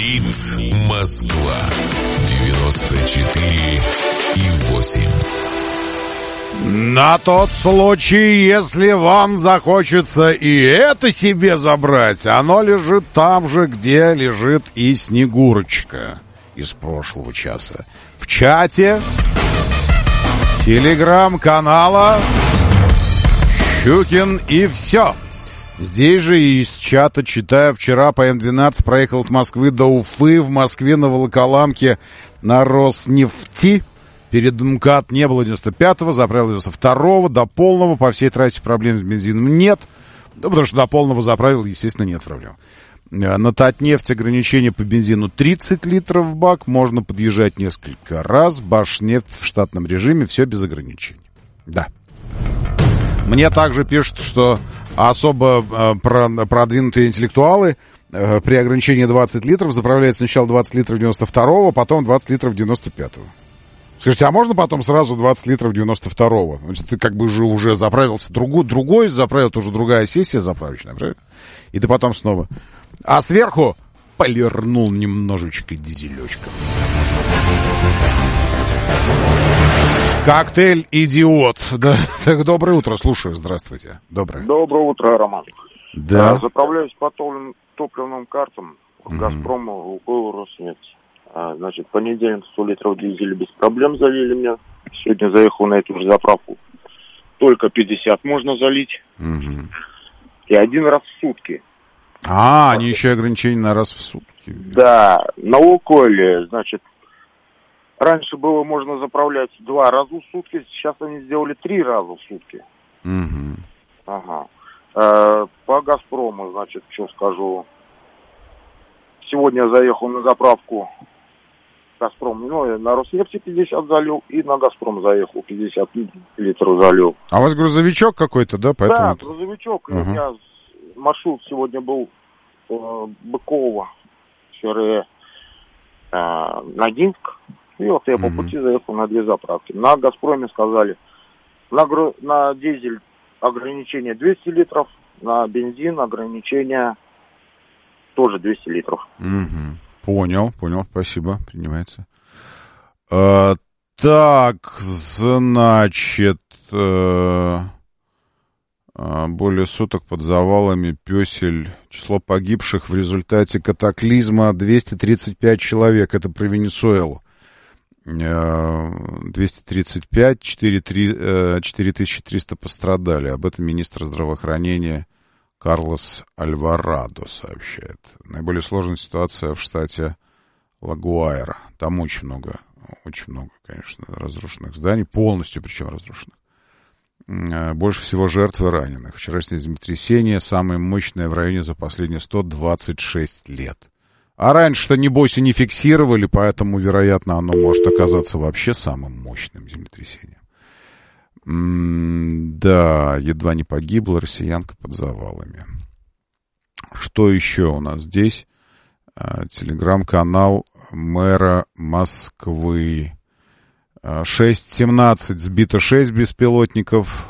Говорит Москва. 94,8. На тот случай, если вам захочется и это себе забрать, оно лежит там же, где лежит и Снегурочка из прошлого часа. В чате телеграм-канала Щукин и все. Здесь же из чата читаю: вчера по М12 проехал от Москвы до Уфы, в Москве на Волоколамке на Роснефти. Перед МКАД не было 95-го, заправил 92-го, до полного, по всей трассе проблем с бензином нет. Ну, потому что до полного заправил, естественно, нет проблем. На Татнефть ограничение по бензину 30 литров в бак, можно подъезжать несколько раз. Башнефть в штатном режиме, все без ограничений. Да. Мне также пишут, что особо продвинутые интеллектуалы при ограничении 20 литров заправляют сначала 20 литров 92-го, потом 20 литров 95-го. Скажите, а можно потом сразу 20 литров 92-го? Ты как бы уже заправился другой, заправил, тоже другая сессия заправочная, правильно? И ты потом снова. А сверху полирнул немножечко дизелечка. Коктейль «Идиот». Да. Так, доброе утро, слушаю, здравствуйте. Доброе утро, Роман. Да. Заправляюсь по топливным картам «Газпрома», «Лукойл», «Роснефть». Значит, в понедельник 100 литров дизеля без проблем залили мне. Сегодня заехал на эту же заправку. Только 50 можно залить. Угу. И один раз в сутки. Они еще ограничения на раз в сутки. Да, на «Лукойле», значит, раньше было можно заправлять 2 раза в сутки, сейчас они сделали 3 раза в сутки. Угу. Ага. По «Газпрому», значит, что скажу. Сегодня я заехал на заправку «Газпром», на «Роснефти» 50 залил, и на «Газпром» заехал, 50 литров залил. А у вас грузовичок какой-то, да? Поэтому... Да, грузовичок. У меня маршрут сегодня был Быкова, Ногинск. И вот я по пути заехал на 2 заправки. На «Газпроме» сказали, на дизель ограничение 200 литров, на бензин ограничение тоже 200 литров. Угу. Понял, спасибо, принимается. Так, значит, более суток под завалами Пёсель. Число погибших в результате катаклизма 235 человек. Это про Венесуэлу. 235, 4300 пострадали. Об этом министр здравоохранения Карлос Альварадо сообщает. Наиболее сложная ситуация в штате Ла-Гуайра. Там очень много, конечно, разрушенных зданий, полностью причем разрушенных. Больше всего жертв и раненых. Вчерашнее землетрясение самое мощное в районе за последние 126 лет. А раньше-то, небось, и не фиксировали, поэтому, вероятно, оно может оказаться вообще самым мощным землетрясением. Да, едва не погибла россиянка под завалами. Что еще у нас здесь? Телеграм-канал мэра Москвы. 6:17 сбито 6 беспилотников.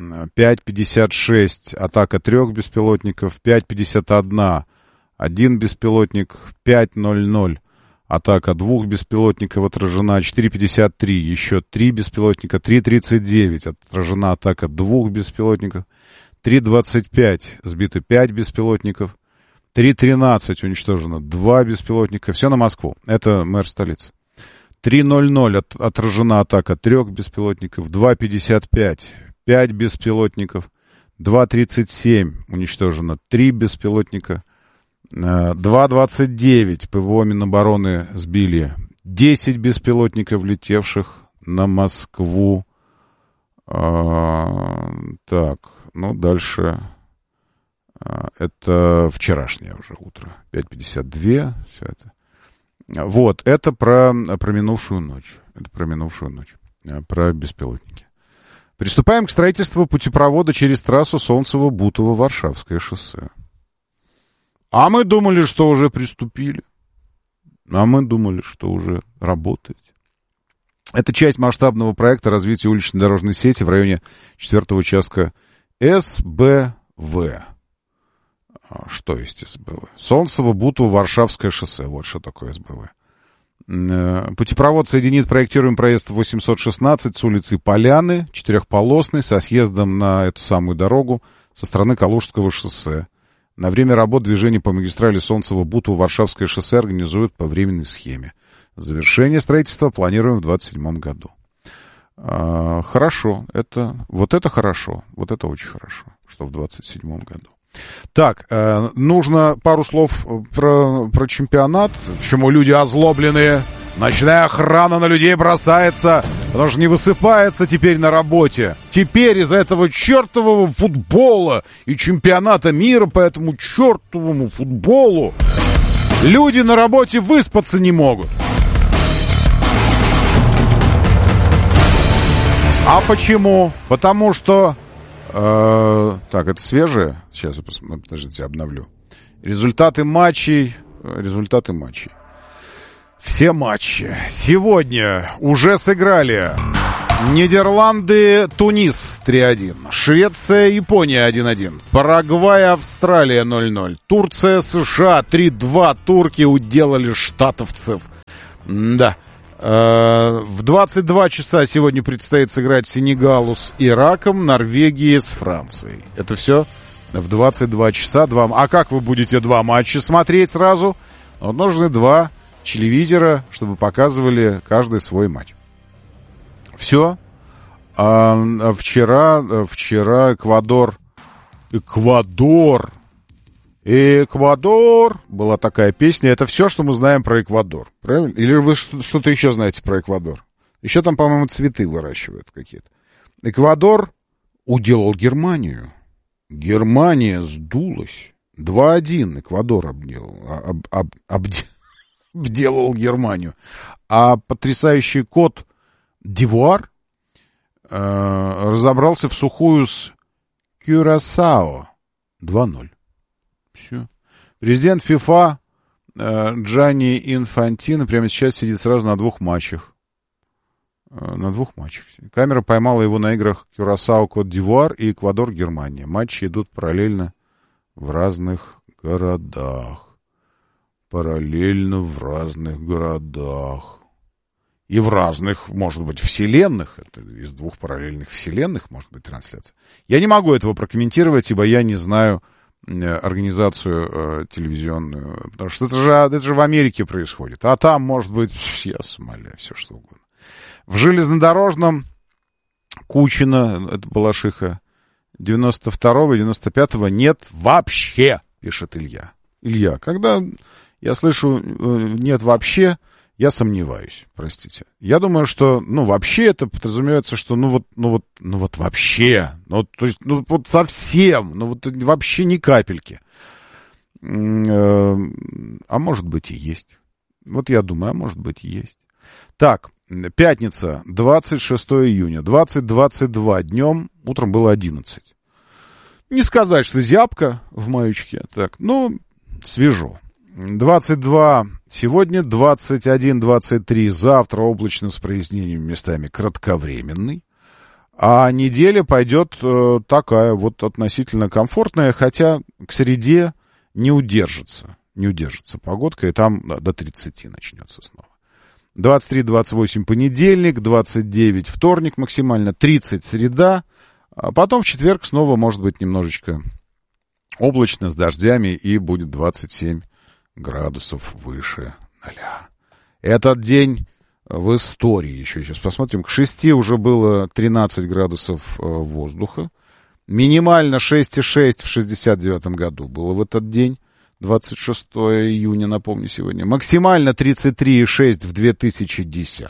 5:56 атака 3 беспилотников. 5:51 1 беспилотник. 5:00 атака 2 беспилотников отражена. 4:53 еще 3 беспилотника. 3:39 отражена атака 2 беспилотников. 3:25 сбито 5 беспилотников. 3:13 уничтожено 2 беспилотника. Все на Москву. Это мэр столицы. 3:00 отражена атака 3 беспилотников. 2:55 5 беспилотников. 2:37 уничтожено 3 беспилотника. 2:29 ПВО Минобороны сбили 10 беспилотников, летевших на Москву. Так, дальше. Это вчерашнее уже утро. 5:52, все это. Вот, это про минувшую ночь. Про беспилотники. Приступаем к строительству путепровода через трассу Солнцево-Бутово-Варшавское шоссе. А мы думали, что уже приступили. А мы думали, что уже работает. Это часть масштабного проекта развития уличной дорожной сети в районе 4-го участка СБВ. Что есть СБВ? Солнцево, Бутово, Варшавское шоссе. Вот что такое СБВ. Путепровод соединит проектируемый проезд 816 с улицы Поляны, четырехполосный, со съездом на эту самую дорогу со стороны Калужского шоссе. На время работ движение по магистрали Солнцево-Бутово, Варшавское шоссе организуют по временной схеме. Завершение строительства планируем в 2027 году. Хорошо. Вот это хорошо. Вот это очень хорошо, что в 2027 году. Так, нужно пару слов про чемпионат. Почему люди озлобленные? Ночная охрана на людей бросается, потому что не высыпается теперь на работе. Теперь из-за этого чертового футбола и чемпионата мира по этому чертовому футболу люди на работе выспаться не могут. А почему? Потому что... так, это свежее? Сейчас я подождите, обновлю. Результаты матчей. Все матчи сегодня уже сыграли. Нидерланды, Тунис 3-1. Швеция, Япония 1-1. Парагвай, Австралия 0-0. Турция, США 3-2. Турки уделали штатовцев. Да. В 22 часа сегодня предстоит сыграть Сенегалу с Ираком, Норвегии с Францией. Это все в 22 часа. А как вы будете два матча смотреть сразу? Вот нужны два телевизора, чтобы показывали каждый свой матч. Все. Вчера Эквадор. Была такая песня. Это все, что мы знаем про Эквадор. Правильно? Или вы что-то еще знаете про Эквадор? Еще там, по-моему, цветы выращивают какие-то. Эквадор уделал Германию. Германия сдулась. 2-1 Эквадор обделал Германию. А потрясающий кот Дивуар разобрался в сухую с Кюрасао. 2-0. Все. Президент ФИФА Джанни Инфантино прямо сейчас сидит сразу на двух матчах. Камера поймала его на играх Кюрасао, Кот-д'Ивуар и Эквадор-Германия. Матчи идут параллельно в разных городах. И в разных, может быть, вселенных. Это из двух параллельных вселенных может быть трансляция. Я не могу этого прокомментировать, ибо я не знаю организацию телевизионную. Потому что это же в Америке происходит. А там, может быть, я смоляю, все что угодно. В железнодорожном Кучина, это Балашиха, 92-го и 95-го нет вообще, пишет Илья. Илья, когда я слышу нет вообще, я сомневаюсь, простите. Я думаю, что, вообще это подразумевается, что, вообще, то есть, вот совсем, вообще ни капельки. А может быть и есть. Вот я думаю, а может быть и есть. Так, пятница, 26 июня, 20:22 днем, утром было 11. Не сказать, что зябко в маечке, так, свежо. 22 сегодня, 21-23 завтра облачно с прояснениями местами кратковременный. А неделя пойдет такая вот относительно комфортная, хотя к среде не удержится погодка, и там до 30 начнется снова. 23-28 понедельник, 29 вторник максимально, 30 среда, а потом в четверг снова может быть немножечко облачно с дождями и будет 27 градусов выше 0. Этот день в истории еще сейчас посмотрим. К 6 уже было 13 градусов воздуха. Минимально 6,6 в 69 году было в этот день. 26 июня, напомню, сегодня. Максимально 33,6 в 2010.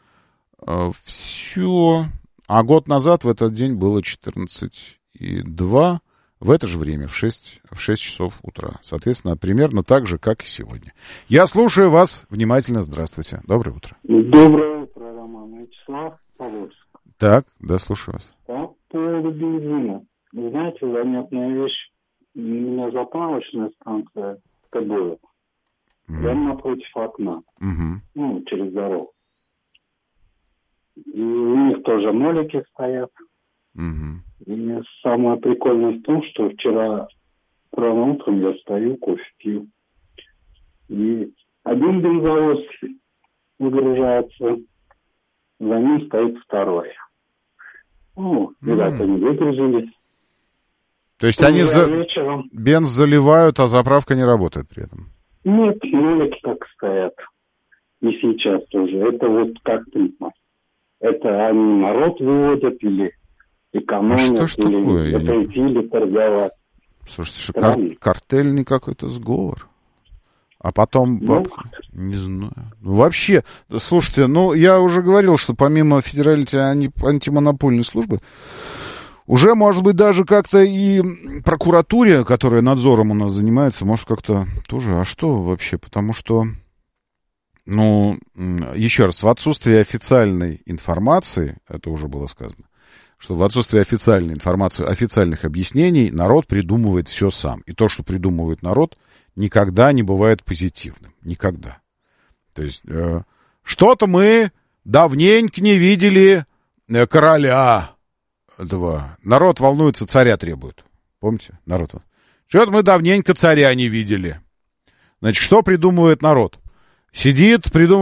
Все. А год назад в этот день было 14,2. В это же время, в 6 часов утра. Соответственно, примерно так же, как и сегодня. Я слушаю вас внимательно. Здравствуйте. Доброе утро. Доброе утро, Роман. Вячеслав, Поволжск. Так, да, слушаю вас. По поводу бензина. Вы знаете, занятная вещь. У меня заправочная станция в Тоболе. Прямо напротив окна. Через дорогу. И у них тоже нолики стоят. И самое прикольное в том, что вчера Рано утром я встаю, кофе пью. И один бензовоз выгружается, за ним стоит второй. Ну, ребята не выгрузились. То есть они бенз заливают, а заправка не работает при этом? Нет, нолики так стоят. И сейчас тоже. Это вот как прямо. Это они народ выводят или экономят, что ж такое? или запретили торговать. Слушайте, картельный какой-то сговор. А потом, не знаю. Вообще, слушайте, я уже говорил, что помимо Федеральной антимонопольной службы, уже, может быть, даже как-то и прокуратуре, которая надзором у нас занимается, может, как-то тоже. А что вообще? Потому что, еще раз, в отсутствие официальной информации, это уже было сказано, что в отсутствие официальной информации, официальных объяснений, народ придумывает все сам. И то, что придумывает народ, никогда не бывает позитивным. Никогда. То есть, что-то мы давненько не видели короля этого. Народ волнуется, царя требует. Помните? Народ. Что-то мы давненько царя не видели. Значит, что придумывает народ? Сидит, придумывает